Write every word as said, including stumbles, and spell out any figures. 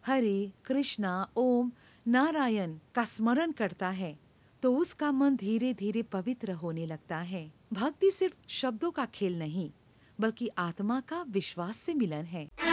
हरे, कृष्णा, ओम, नारायण का स्मरण करता है तो उसका मन धीरे धीरे पवित्र होने लगता है। भक्ति सिर्फ शब्दों का खेल नहीं, बल्कि आत्मा का विश्वास से मिलन है।